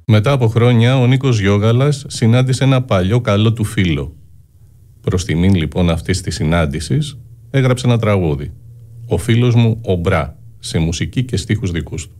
Μετά από χρόνια, ο Νίκος Γιώγαλας συνάντησε ένα παλιό καλό του φίλο. Προς τιμήν λοιπόν αυτής της συνάντησης, έγραψε ένα τραγούδι. «Ο φίλος μου ο Μπρά», σε μουσική και στίχους δικούς του.